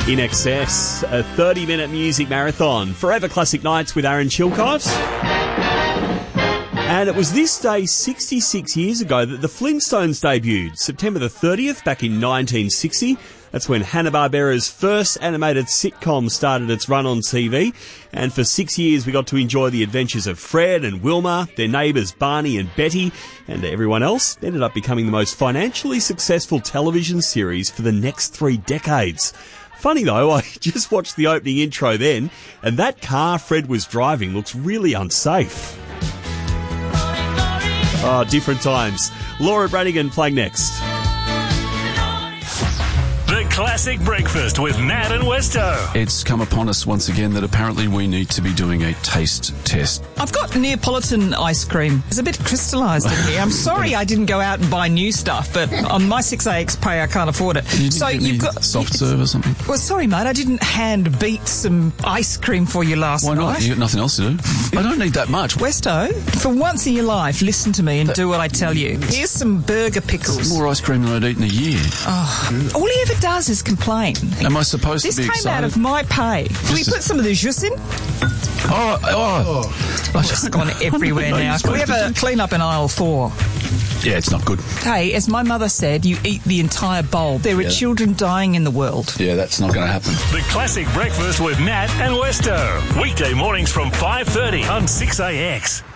In Excess, a 30-minute music marathon. Forever Classic Nights with Aaron Chilcott. And it was this day 66 years ago that the Flintstones debuted, September the 30th, back in 1960. That's when Hanna-Barbera's first animated sitcom started its run on TV. And for 6 years we got to enjoy the adventures of Fred and Wilma, their neighbours Barney and Betty, and everyone else. It ended up becoming the most financially successful television series for the next 3 decades. Funny though, I just watched the opening intro then, and that car Fred was driving looks really unsafe. Oh, different times. Laura Branigan playing next. The Classic Breakfast with Nat and Westo. It's come upon us once again that apparently we need to be doing a taste test. I've got Neapolitan ice cream. It's a bit crystallised in here. I'm sorry I didn't go out and buy new stuff, but on my 6AX pay I can't afford it. So you've got soft serve or something? Well, sorry, mate, I didn't hand beat some ice cream for you last night. Why not? You got nothing else to do. I don't need that much. Westo, for once in your life, listen to me and do what I tell you. Here's some burger pickles. More ice cream than I'd eat in a year. Oh, all he ever does is complain. Am I supposed this to be excited? This came out of my pay. Can we put some of the jus in? It's gone everywhere now. Can we have a clean up in aisle 4? Yeah, it's not good. Hey, as my mother said, you eat the entire bowl. There are children dying in the world. Yeah, that's not going to happen. The Classic Breakfast with Nat and Westo. Weekday mornings from 5:30 on 6AX.